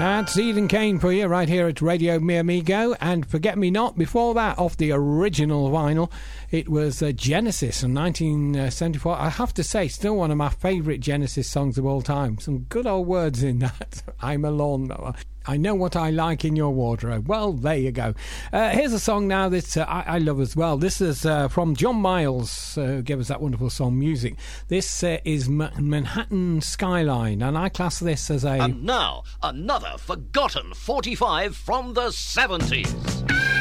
And Seed and Cane for you right here at Radio Mi Amigo. And Forget Me Not, before that, off the original vinyl, it was Genesis in 1974. I have to say, still one of my favourite Genesis songs of all time. Some good old words in that. I'm a lawnmower. I know what I like in your wardrobe. Well, there you go. Here's a song now that I love as well. This is from John Miles, who gave us that wonderful song, Music. This is Manhattan Skyline, and I class this as a... And now, another forgotten 45 from the 70s.